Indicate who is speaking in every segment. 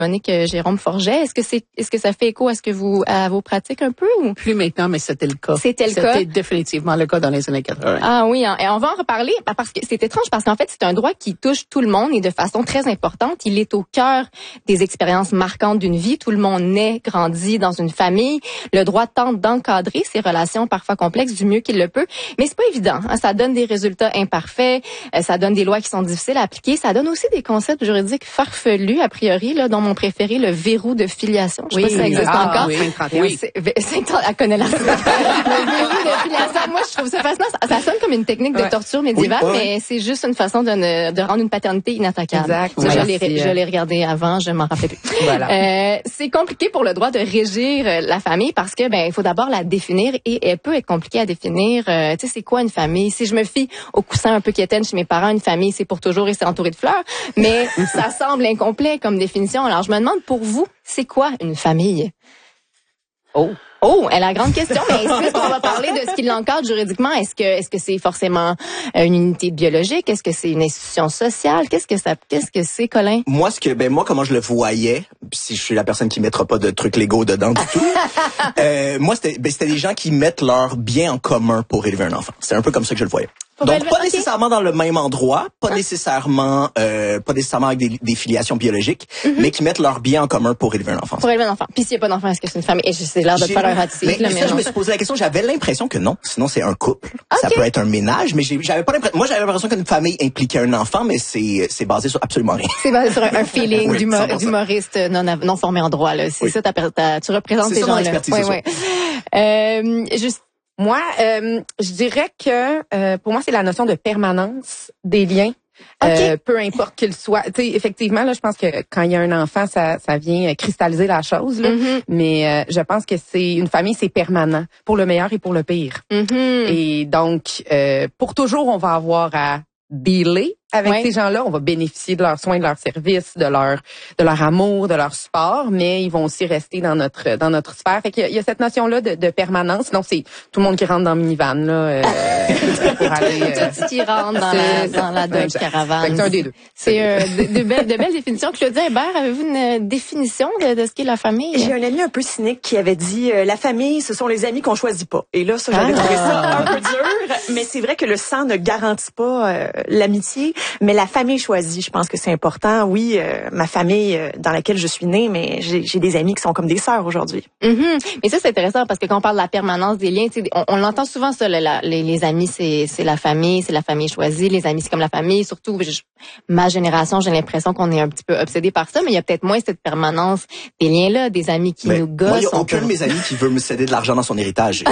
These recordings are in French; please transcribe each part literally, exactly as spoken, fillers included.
Speaker 1: Monique euh, Jérôme Forget. Est-ce que c'est, est-ce que ça fait écho à ce que vous, à vos pratiques un peu ou?
Speaker 2: Plus maintenant, mais c'était le cas.
Speaker 1: C'était le cas.
Speaker 2: C'était définitivement le cas dans les années quatre-vingt.
Speaker 1: Ah oui, hein, et on va en reparler parce que c'est étrange parce qu'en fait, c'est un droit qui touche tout le monde et de façon très importante. Il est au cœur des expériences marquantes d'une vie. Tout le monde naît, grandit dans une famille. Le droit tente d'encadrer ces relations parfois complexes du mieux qu'il le peut, mais c'est pas évident. Hein, ça donne des résultats imparfaits, euh, ça donne des lois qui sont difficiles à appliquer, ça donne aussi des concepts juridiques farfelus a priori là, dont mon préféré, le verrou de filiation. Je sais
Speaker 2: oui,
Speaker 1: pas si ça existe
Speaker 2: ah,
Speaker 1: encore.
Speaker 2: Oui,
Speaker 1: oui. C'est, c'est, elle connaît la le verrou de filiation. Moi, je trouve ça fascinant. Ça, ça sonne comme une technique de torture médiévale, oui, ouais. mais c'est juste une façon de, ne, de rendre une paternité inattaquable.
Speaker 3: Exact.
Speaker 1: Ça,
Speaker 3: oui,
Speaker 1: je, l'ai, je l'ai regardé avant, je m'en rappelais plus.
Speaker 3: Voilà.
Speaker 1: Euh, c'est compliqué pour le droit de régir la famille parce que ben il faut d'abord la définir et elle peut être compliquée à définir. Euh, tu sais, c'est quoi une famille? Si je me fie au coussin un peu quétaine chez mes parents, une famille, c'est pour toujours et c'est entouré de fleurs. Mais ça semble incomplet comme définition. Alors, je me demande pour vous, c'est quoi une famille? Oh. Oh, elle a la grande question, mais est-ce qu'on va parler de ce qui l'encadre juridiquement? Est-ce que, est-ce que c'est forcément une unité biologique? Est-ce que c'est une institution sociale? Qu'est-ce que ça, qu'est-ce que c'est, Colin?
Speaker 4: Moi, ce que, ben, moi, comment je le voyais, si je suis la personne qui mettra pas de trucs légaux dedans du tout, euh, moi, c'était, ben, c'était des gens qui mettent leur bien en commun pour élever un enfant. C'est un peu comme ça que je le voyais. Donc, pas nécessairement dans le même endroit, pas ah. nécessairement, euh, pas nécessairement avec des, des filiations biologiques, mm-hmm. mais qui mettent leur bien en commun pour élever un enfant.
Speaker 1: Pour élever un enfant. Puis s'il n'y a pas d'enfant, est-ce que c'est une famille? Et c'est l'air de faire un ratisme.
Speaker 4: Mais, mais ça, je me suis posé la question, j'avais l'impression que non. Sinon, c'est un couple. Okay. Ça peut être un ménage, mais j'avais pas l'impression, moi, j'avais l'impression qu'une famille impliquait un enfant, mais c'est, c'est basé sur absolument rien.
Speaker 1: C'est basé sur un, un feeling oui, d'humor, d'humoriste non, non formé en droit, là. C'est oui. ça, t'as, t'as, tu représentes ces gens-là.
Speaker 4: C'est ça,
Speaker 1: oui, oui. Euh, juste,
Speaker 3: Moi, euh, je dirais que euh, pour moi, c'est la notion de permanence des liens. Okay. Euh, peu importe qu'il soit. Tu sais, effectivement, là, je pense que quand il y a un enfant, ça, ça vient cristalliser la chose. Là. Mm-hmm. Mais euh, je pense que c'est une famille, c'est permanent, pour le meilleur et pour le pire. Mm-hmm. Et donc, euh, pour toujours, on va avoir à dealer avec ouais. ces gens-là, on va bénéficier de leurs soins, de leurs services, de leur de leur amour, de leur support, mais ils vont aussi rester dans notre dans notre sphère. Fait qu'il y a, il y a cette notion-là de, de permanence. Sinon, c'est tout le monde qui rentre dans le minivan là euh, pour aller.
Speaker 1: Euh, tout qui rentre dans la, dans la Dodge Caravane.
Speaker 3: C'est un des deux.
Speaker 1: C'est euh, de, de belles de belles définitions. Claudia Hébert, avez-vous une définition de, de ce qu'est la famille?
Speaker 5: J'ai un ami un peu cynique qui avait dit euh, la famille, ce sont les amis qu'on choisit pas. Et là, ça, j'avais ah. trouvé ça un peu dur. Mais c'est vrai que le sang ne garantit pas euh, l'amitié. Mais la famille choisie, je pense que c'est important. Oui, euh, ma famille euh, dans laquelle je suis née, mais j'ai, j'ai des amis qui sont comme des sœurs aujourd'hui.
Speaker 1: Mm-hmm. Mais ça, c'est intéressant parce que quand on parle de la permanence des liens, on, on l'entend souvent ça, la, les, les amis, c'est, c'est la famille, c'est la famille choisie. Les amis, c'est comme la famille. Surtout, je, ma génération, j'ai l'impression qu'on est un petit peu obsédé par ça, mais il y a peut-être moins cette permanence des liens-là, des amis qui mais nous gossent.
Speaker 4: Moi, il n'y a aucun peut... de mes amis qui veut me céder de l'argent dans son héritage.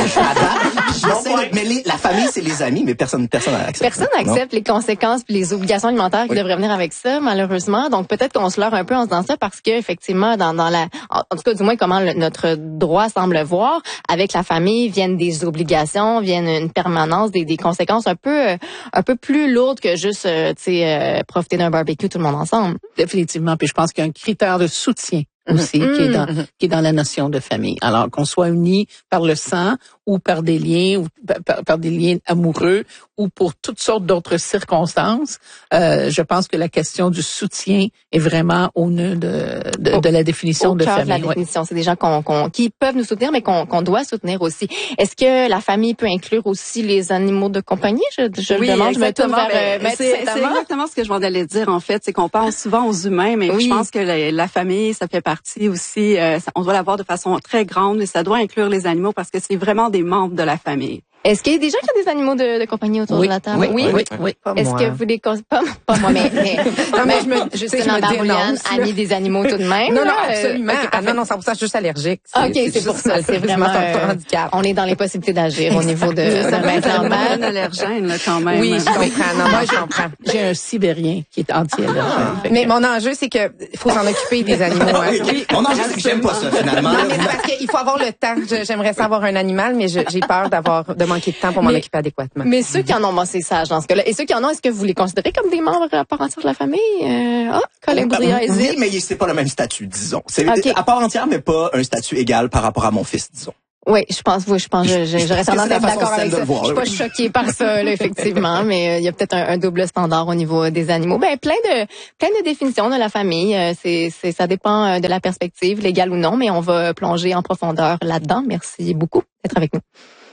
Speaker 4: J'essaie, mais les, la famille, c'est les amis, mais personne, personne n'accepte.
Speaker 1: Personne n'accepte les conséquences puis les obligations alimentaires qui oui. devraient venir avec ça, malheureusement. Donc peut-être qu'on se leurre un peu en se disant ça parce que effectivement, dans, dans la, en tout cas du moins comment le, notre droit semble le voir, avec la famille viennent des obligations, viennent une permanence, des, des conséquences un peu, un peu plus lourdes que juste, euh, tu sais, euh, profiter d'un barbecue tout le monde ensemble.
Speaker 2: Définitivement. Puis je pense qu'il y a un critère de soutien aussi mmh. qui est dans mmh. qui est dans la notion de famille. Alors qu'on soit unis par le sang ou par des liens ou par, par des liens amoureux ou pour toutes sortes d'autres circonstances, euh, je pense que la question du soutien est vraiment au nœud de de, au, de la définition
Speaker 1: au
Speaker 2: de
Speaker 1: cœur
Speaker 2: famille.
Speaker 1: De la définition, ouais. C'est des gens qu'on, qu'on qui peuvent nous soutenir mais qu'on qu'on doit soutenir aussi. Est-ce que la famille peut inclure aussi les animaux de compagnie? Je, je
Speaker 6: oui,
Speaker 1: le demande,
Speaker 6: exactement.
Speaker 1: je me tourne vers
Speaker 6: ben, c'est, c'est exactement ce que je m'en allais dire en fait, c'est qu'on pense souvent aux humains, mais oui. je pense que la, la famille, ça fait partie aussi, euh, on doit la voir de façon très grande, mais ça doit inclure les animaux parce que c'est vraiment des membres de la famille.
Speaker 1: Est-ce qu'il y a des gens qui ont des animaux de, de compagnie autour
Speaker 2: oui,
Speaker 1: de la table?
Speaker 2: Oui, oui, oui. oui, oui.
Speaker 1: Pas Est-ce moi. que vous les pas, pas moi, mais, mais, non, mais je me, justement, Barbouliane, amie des animaux tout de même.
Speaker 3: Non, non,
Speaker 1: là,
Speaker 3: absolument.
Speaker 1: Euh, okay,
Speaker 3: ah, non, non, cent pour cent, je suis juste allergique.
Speaker 1: C'est, ok, c'est, c'est pour ça. C'est vraiment un handicap. On est dans les possibilités d'agir au niveau de,
Speaker 6: ça mettre en mal allergène, là, quand même.
Speaker 3: Oui, je comprends. Non, moi, je comprends.
Speaker 2: J'ai un sibérien qui est anti-allergène.
Speaker 3: Ah. Mais mon enjeu, c'est que faut s'en occuper des animaux. Hein.
Speaker 4: Oui, mon enjeu, c'est que j'aime pas ça, finalement.
Speaker 3: Non, mais parce qu'il faut avoir le temps. J'aimerais ça avoir un animal, mais j'ai peur d'avoir, de manquer de temps pour m'en occuper adéquatement.
Speaker 1: Mais ceux qui en ont, moi, c'est sage dans ce cas-là. Et ceux qui en ont, est-ce que vous les considérez comme des membres à part entière de la famille? Euh, oh, Colin Boudria hésite.
Speaker 4: Oui, mais c'est pas le même statut, disons. C'est okay. à part entière, mais pas un statut égal par rapport à mon fils, disons.
Speaker 1: Oui, je pense, oui, je pense, je, je, j'aurais tendance à être d'accord avec ça.
Speaker 4: Voir,
Speaker 1: je suis pas
Speaker 4: oui.
Speaker 1: choquée par ça, là, effectivement, mais il euh, y a peut-être un, un double standard au niveau des animaux. Ben, plein de, plein de définitions de la famille. Euh, c'est, c'est, ça dépend de la perspective, légale ou non, mais on va plonger en profondeur là-dedans. Merci beaucoup d'être avec nous.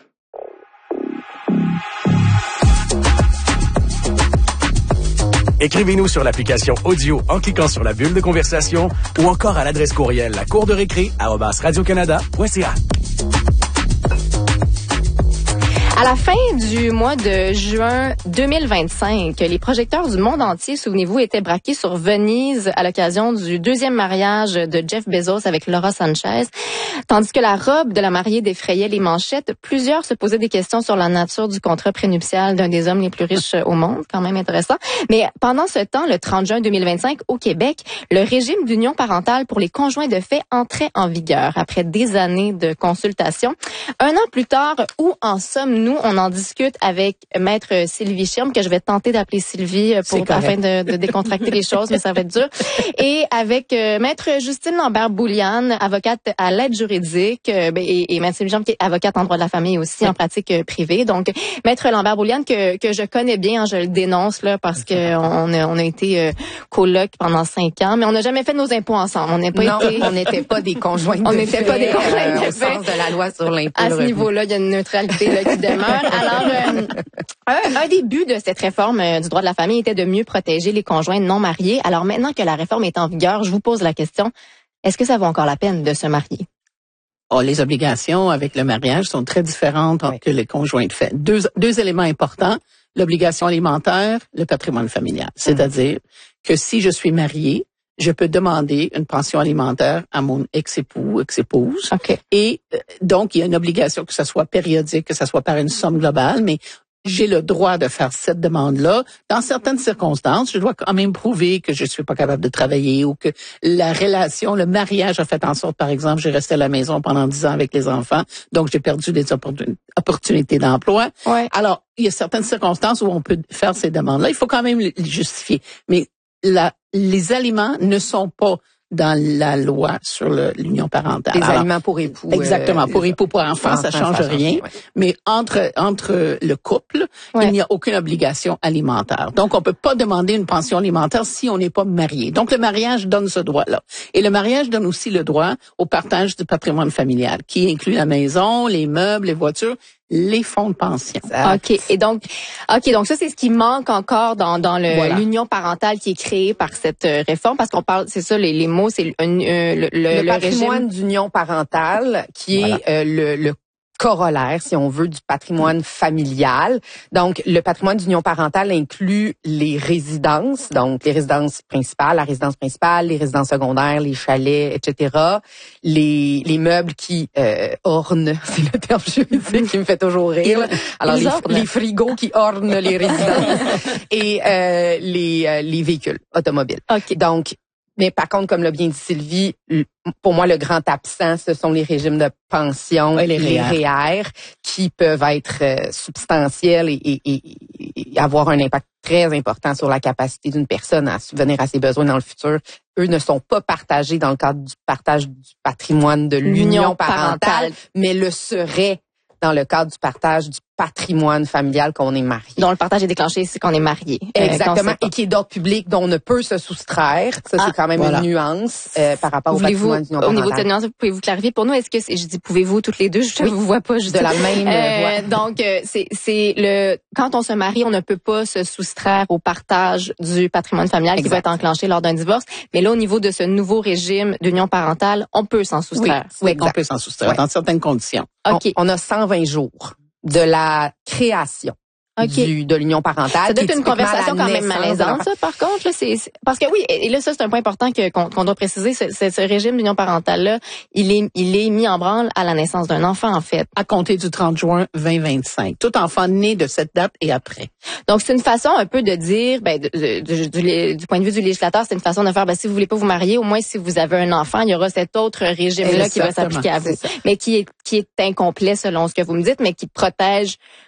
Speaker 7: Écrivez-nous sur l'application audio en cliquant sur la bulle de conversation ou encore à l'adresse courriel la cour de récré arobase radio canada point c a.
Speaker 1: À la fin du mois de juin deux mille vingt-cinq, les projecteurs du monde entier, souvenez-vous, étaient braqués sur Venise à l'occasion du deuxième mariage de Jeff Bezos avec Laura Sanchez. Tandis que la robe de la mariée défrayait les manchettes, plusieurs se posaient des questions sur la nature du contrat prénuptial d'un des hommes les plus riches au monde. Quand même intéressant. Mais pendant ce temps, le trente juin deux mille vingt-cinq, au Québec, le régime d'union parentale pour les conjoints de fait entrait en vigueur après des années de consultation. Un an plus tard, où en sommes-nous? Nous, on en discute avec Maître Sylvie Schirm, que je vais tenter d'appeler Sylvie pour afin de, de décontracter les choses, mais ça va être dur. Et avec euh, Maître Justine Lambert-Bouliane, avocate à l'aide juridique, euh, et, et Maître Sylvie Schirm, qui est avocate en droit de la famille aussi, oui. en pratique euh, privée. Donc, Maître Lambert-Bouliane, que, que je connais bien, hein, je le dénonce là parce que on a, on a été euh, coloc pendant cinq ans, mais on n'a jamais fait nos impôts ensemble. On n'est pas
Speaker 3: non,
Speaker 1: été,
Speaker 3: on n'était pas des conjoints.
Speaker 1: On n'était pas des conjoints de
Speaker 3: euh, au sens de la loi sur l'impôt.
Speaker 1: À ce niveau-là, il y a une neutralité là, qui demeure. Alors, euh, un, un des buts de cette réforme euh, du droit de la famille était de mieux protéger les conjoints non mariés. Alors maintenant que la réforme est en vigueur, je vous pose la question, est-ce que ça vaut encore la peine de se marier?
Speaker 2: Oh, les obligations avec le mariage sont très différentes oui. que les conjoints de fait. Deux, deux éléments importants, l'obligation alimentaire, le patrimoine familial. C'est-à-dire mmh. que si je suis mariée, je peux demander une pension alimentaire à mon ex-époux, ex-épouse.
Speaker 1: Okay.
Speaker 2: Et euh, donc, il y a une obligation que ça soit périodique, que ça soit par une somme globale, mais j'ai le droit de faire cette demande-là. Dans certaines circonstances, je dois quand même prouver que je suis pas capable de travailler ou que la relation, le mariage a fait en sorte, par exemple, j'ai resté à la maison pendant dix ans avec les enfants, donc j'ai perdu des opportunités d'emploi.
Speaker 1: Ouais.
Speaker 2: Alors, il y a certaines circonstances où on peut faire ces demandes-là. Il faut quand même les justifier. Mais la, les aliments ne sont pas dans la loi sur le, l'union parentale.
Speaker 3: Les
Speaker 2: Alors,
Speaker 3: aliments pour époux.
Speaker 2: Exactement,
Speaker 3: euh,
Speaker 2: pour époux, pour enfants, ça change ça rien. Change, ouais. Mais entre entre le couple, ouais. il n'y a aucune obligation alimentaire. Donc, on peut pas demander une pension alimentaire si on n'est pas marié. Donc, le mariage donne ce droit-là. Et le mariage donne aussi le droit au partage du patrimoine familial, qui inclut la maison, les meubles, les voitures, les fonds de pension.
Speaker 1: OK. Et donc, OK, donc ça, c'est ce qui manque encore dans, dans le, voilà. l'union parentale qui est créée par cette réforme, parce qu'on parle, c'est ça, les, les mots, c'est un, euh, le, le,
Speaker 3: le patrimoine
Speaker 1: régime
Speaker 3: d'union parentale qui voilà. est euh, le, le corollaire, si on veut, du patrimoine familial. Donc, le patrimoine d'union parentale inclut les résidences, donc les résidences principales, la résidence principale, les résidences secondaires, les chalets, et cetera. Les, les meubles qui euh, ornent, c'est le terme juridique qui me fait toujours rire. Alors, les, les frigos qui ornent les résidences et euh, les, euh, les véhicules automobiles.
Speaker 1: Okay.
Speaker 3: Donc, mais par contre, comme l'a bien dit Sylvie, pour moi, le grand absent, ce sont les régimes de pension,
Speaker 2: oui, les,
Speaker 3: les R E E R, qui peuvent être euh, substantiels et, et, et, et avoir un impact très important sur la capacité d'une personne à subvenir à ses besoins dans le futur. Eux ne sont pas partagés dans le cadre du partage du patrimoine de l'union, l'union parentale, parentale, mais le seraient dans le cadre du partage du patrimoine familial qu'on est marié.
Speaker 1: Dont le partage est déclenché, c'est qu'on est marié.
Speaker 3: Exactement. Euh, et qui est d'ordre public, dont on ne peut se soustraire. Ça, ah, c'est quand même voilà. une nuance euh, par rapport
Speaker 1: Voulez-vous,
Speaker 3: au patrimoine d'union parentale.
Speaker 1: Au niveau de cette nuance, pouvez-vous clarifier pour nous? Est-ce que, c'est, je dis pouvez-vous toutes les deux, je ne oui. vous vois pas. Je
Speaker 3: de la même
Speaker 1: euh, voix. Donc, euh, c'est, c'est le, quand on se marie, on ne peut pas se soustraire au partage du patrimoine familial exact. Qui va être enclenché lors d'un divorce. Mais là, au niveau de ce nouveau régime d'union parentale, on peut s'en soustraire.
Speaker 2: Oui, oui on peut s'en soustraire ouais. dans certaines conditions.
Speaker 3: OK. On, on a cent vingt jours de la création okay. du, de l'union parentale.
Speaker 1: Ça doit être une conversation quand même malaisante, ça, par contre. Là, c'est, c'est, parce que oui, et là, ça, c'est un point important que, qu'on, qu'on doit préciser. Ce, ce, ce régime d'union parentale-là, il est, il est mis en branle à la naissance d'un enfant, en fait.
Speaker 2: À compter du trente juin vingt vingt-cinq. Tout enfant né de cette date et après.
Speaker 1: Donc, c'est une façon un peu de dire, ben, de, de, de, du, du point de vue du législateur, c'est une façon de faire, ben, si vous voulez pas vous marier, au moins, si vous avez un enfant, il y aura cet autre régime-là qui va s'appliquer à vous. Mais qui est, qui est incomplet selon ce que vous me dites, mais qui protège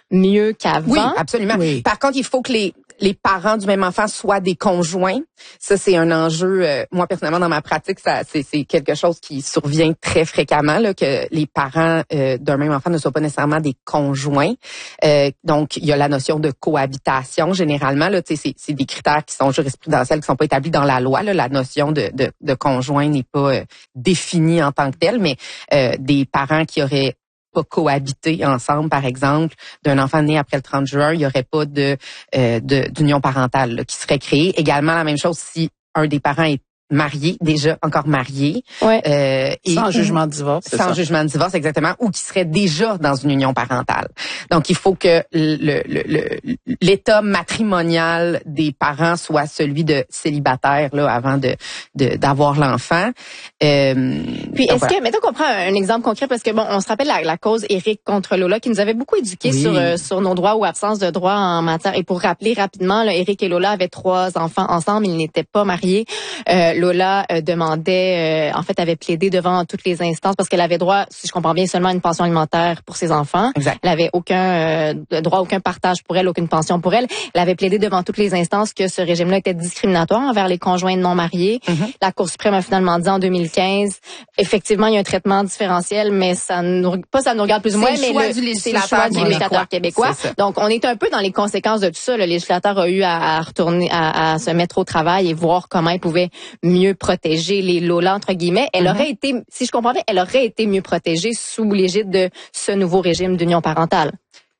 Speaker 1: mieux qu'avant.
Speaker 3: Oui, absolument. Oui. Par contre, il faut que les les parents du même enfant soient des conjoints. Ça, c'est un enjeu. Euh, moi, personnellement, dans ma pratique, ça, c'est, c'est quelque chose qui survient très fréquemment, là, que les parents euh, d'un même enfant ne soient pas nécessairement des conjoints. Euh, donc, il y a la notion de cohabitation. Généralement, là, c'est, c'est des critères qui sont jurisprudentiels, qui sont pas établis dans la loi. Là. La notion de, de, de conjoint n'est pas euh, définie en tant que telle, mais euh, des parents qui auraient pas cohabiter ensemble, par exemple, d'un enfant né après le trente juin, il n'y aurait pas de, euh, de d'union parentale là, qui serait créée. Également, la même chose si un des parents est marié, déjà encore marié.
Speaker 1: Ouais.
Speaker 3: Euh, et
Speaker 2: sans jugement de divorce.
Speaker 3: Sans ça. jugement de divorce, exactement, ou qui serait déjà dans une union parentale. Donc, il faut que le, le, le, l'état matrimonial des parents soit celui de célibataire là avant de, de d'avoir l'enfant. Euh,
Speaker 1: Puis, est-ce voilà. que, mettons qu'on prend un exemple concret, parce que bon, on se rappelle la, la cause Éric contre Lola, qui nous avait beaucoup éduqués oui. sur euh, sur nos droits ou absence de droits en matière. Et pour rappeler rapidement, là, Éric et Lola avaient trois enfants ensemble, ils n'étaient pas mariés. Euh, Lola euh, demandait, euh, en fait, avait plaidé devant toutes les instances parce qu'elle avait droit, si je comprends bien, seulement à une pension alimentaire pour ses enfants.
Speaker 3: Exact.
Speaker 1: Elle avait aucun euh, droit, aucun partage pour elle, aucune pension pour elle. Elle avait plaidé devant toutes les instances que ce régime-là était discriminatoire envers les conjoints non mariés. Mm-hmm. La Cour suprême a finalement dit en deux mille quinze, effectivement, il y a un traitement différentiel, mais ça nous, pas ça nous regarde plus ou moins, mais le,
Speaker 3: du
Speaker 1: c'est le choix du législateur québécois. Donc, on est un peu dans les conséquences de tout ça. Le législateur a eu à, à retourner, à, à se mettre au travail et voir comment il pouvait mieux protéger les Lola, entre guillemets. Elle mm-hmm. aurait été, si je comprends bien, elle aurait été mieux protégée sous l'égide de ce nouveau régime d'union parentale.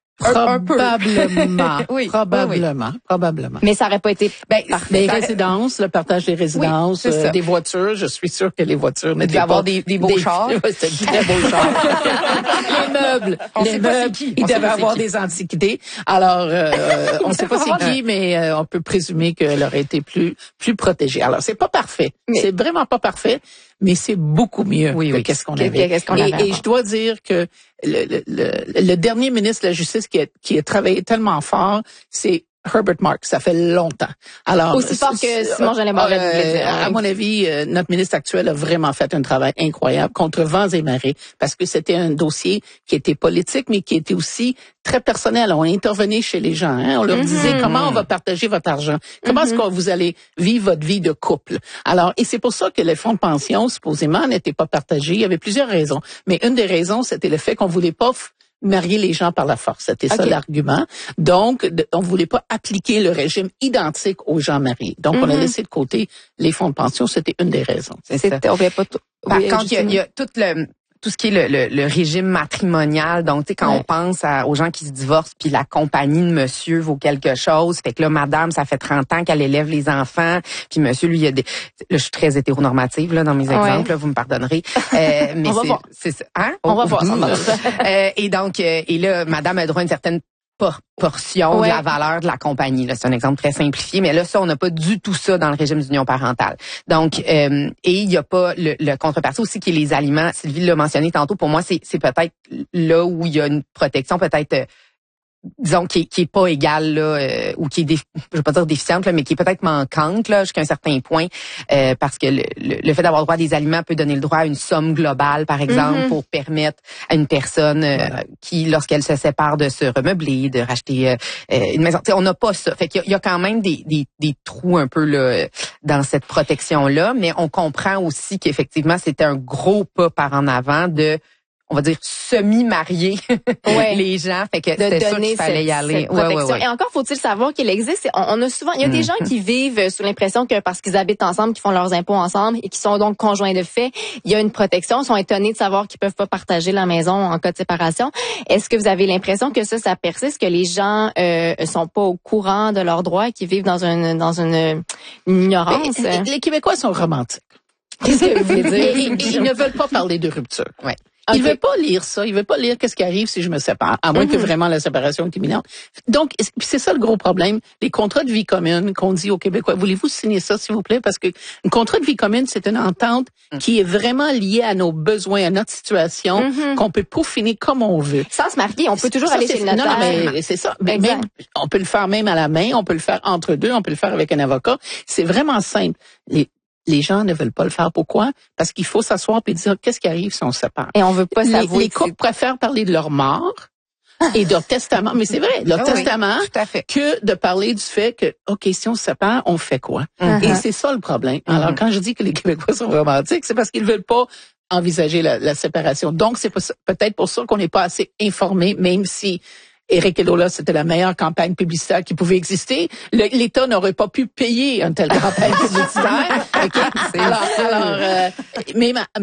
Speaker 2: Probablement. oui, probablement. Oui, oui. Probablement.
Speaker 1: Mais ça aurait pas été
Speaker 2: ben, les résidences, le partage des résidences, oui, euh, des voitures. Je suis sûre que les voitures n'étaient pas...
Speaker 3: avoir des, des beaux des, chars.
Speaker 2: C'était très beaux chars. Les meubles. On les meubles, ils devaient avoir qui. des antiquités. Alors, euh, on ne sait pas c'est qui, mais euh, on peut présumer qu'elle aurait été plus plus protégée. Alors, c'est pas parfait. Mais... C'est vraiment pas parfait. Mais c'est beaucoup mieux oui, que oui. qu'est-ce qu'on avait.
Speaker 1: Qu'est-ce qu'on avait
Speaker 2: et, et je dois dire que le, le, le, le dernier ministre de la Justice qui a, qui a travaillé tellement fort, c'est Herbert Marks. Ça fait longtemps. Alors
Speaker 1: aussi fort que Simon Jolin Barrette.
Speaker 2: Euh, à mon avis, euh, notre ministre actuel a vraiment fait un travail incroyable contre vents et marées parce que c'était un dossier qui était politique, mais qui était aussi très personnel. On intervenait chez les gens. Hein? On leur mm-hmm. disait comment on va partager votre argent, comment mm-hmm. est-ce que vous allez vivre votre vie de couple. Alors, et c'est pour ça que les fonds de pension, supposément, n'étaient pas partagés. Il y avait plusieurs raisons, mais une des raisons, c'était le fait qu'on voulait pas f- marier les gens par la force. C'était okay. ça l'argument. Donc, de, on voulait pas appliquer le régime identique aux gens mariés. Donc, mm-hmm. on a laissé de côté les fonds de pension. C'était une des raisons.
Speaker 3: C'est ça. On voulait pas tout. Par oui, contre, il y, a, il y a tout le tout ce qui est le, le, le régime matrimonial. Donc, tu sais, quand ouais. on pense à, aux gens qui se divorcent, puis la compagnie de monsieur vaut quelque chose. Fait que là, madame, ça fait trente ans qu'elle élève les enfants. Puis monsieur, lui, il y a des... Là, je suis très hétéronormative, là, dans mes exemples, ouais. là, vous me pardonnerez. Euh, mais
Speaker 1: on va
Speaker 3: c'est,
Speaker 1: voir.
Speaker 3: C'est ça. Hein?
Speaker 1: On va voir.
Speaker 3: euh, et donc, euh, et là, madame a droit à une certaine portion ouais. de la valeur de la compagnie. Là, c'est un exemple très simplifié, mais là, ça, on n'a pas du tout ça dans le régime d'union parentale. Donc, euh, et il n'y a pas le, le contrepartie aussi qui est les aliments. Sylvie l'a mentionné tantôt. Pour moi, c'est, c'est peut-être là où il y a une protection, peut-être... Euh, disons qui est, qui est pas égale là euh, ou qui est défi- je vais pas dire déficiente là, mais qui est peut-être manquante là jusqu'à un certain point euh, parce que le, le, le fait d'avoir droit à des aliments peut donner le droit à une somme globale par exemple mm-hmm. pour permettre à une personne euh, voilà. qui lorsqu'elle se sépare de se remeubler, de racheter euh, une maison. T'sais, on n'a pas ça. Fait qu'il y a, il y a quand même des, des des trous un peu là dans cette protection là, mais on comprend aussi qu'effectivement c'était un gros pas par en avant de on va dire semi-marier
Speaker 1: ouais.
Speaker 3: les gens, fait que c'était sûr qu'il fallait cette, y aller.
Speaker 1: Ouais, ouais, ouais. Et encore faut-il savoir qu'il existe. On, on a souvent, il y a des gens qui vivent sous l'impression que parce qu'ils habitent ensemble, qu'ils font leurs impôts ensemble et qui sont donc conjoints de fait, il y a une protection. Ils sont étonnés de savoir qu'ils peuvent pas partager la maison en cas de séparation. Est-ce que vous avez l'impression que ça, ça persiste, que les gens euh, sont pas au courant de leurs droits, qu'ils vivent dans une dans une, une ignorance?
Speaker 2: Mais, les Québécois sont romantiques.
Speaker 1: Qu'est-ce que vous voulez dire?
Speaker 2: Ils, ils ne veulent pas parler de rupture.
Speaker 3: Ouais.
Speaker 2: Okay. Il veut pas lire ça. Il veut pas lire qu'est-ce qui arrive si je me sépare, à moins mm-hmm. que vraiment la séparation est imminente. Donc, c'est ça le gros problème. Les contrats de vie commune qu'on dit aux Québécois, voulez-vous signer ça, s'il vous plaît? Parce que un contrat de vie commune, c'est une entente mm-hmm. qui est vraiment liée à nos besoins, à notre situation, mm-hmm. qu'on peut peaufiner comme on veut.
Speaker 1: Sans se marier, on peut toujours ça, aller chez le notaire.
Speaker 2: Non, mais c'est ça. Mais même, on peut le faire même à la main, on peut le faire entre deux, on peut le faire avec un avocat. C'est vraiment simple. Les, Les gens ne veulent pas le faire. Pourquoi? Parce qu'il faut s'asseoir et dire qu'est-ce qui arrive si on se sépare.
Speaker 1: Et on veut pas
Speaker 2: les,
Speaker 1: s'avouer.
Speaker 2: Les couples préfèrent parler de leur mort et leur testament. Mais c'est vrai, leur
Speaker 3: ah
Speaker 2: testament,
Speaker 3: oui, tout à fait.
Speaker 2: que de parler du fait que, OK, si on se sépare, on fait quoi?
Speaker 3: Mm-hmm.
Speaker 2: Et c'est ça le problème. Alors, quand je dis que les Québécois sont romantiques, c'est parce qu'ils veulent pas envisager la, la séparation. Donc, c'est peut-être pour ça qu'on n'est pas assez informés, même si Éric et Lola, c'était la meilleure campagne publicitaire qui pouvait exister. L'État n'aurait pas pu payer une telle campagne publicitaire. Okay? Alors, alors euh, mais ma,